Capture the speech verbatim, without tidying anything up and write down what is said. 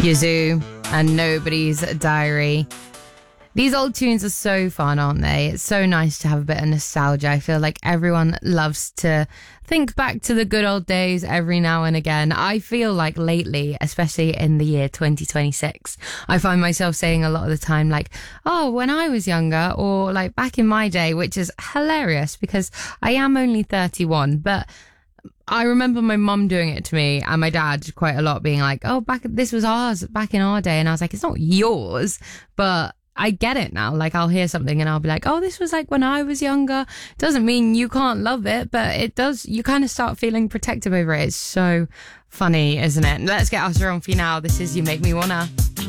Yazoo and Nobody's Diary. These old tunes are so fun, aren't they? It's so nice to have a bit of nostalgia. I feel like everyone loves to think back to the good old days every now and again. I feel like lately, especially in the year twenty twenty-six, I find myself saying a lot of the time like, oh, when I was younger, or like back in my day, which is hilarious because I am only thirty-one, but I remember my mum doing it to me and my dad quite a lot, being like, oh, back this was ours back in our day. And I was like, it's not yours, but I get it now. Like, I'll hear something and I'll be like, oh, this was like when I was younger. Doesn't mean you can't love it, but it does. You kind of start feeling protective over it. It's so funny, isn't it? Let's get us on for you now. This is You Make Me Wanna.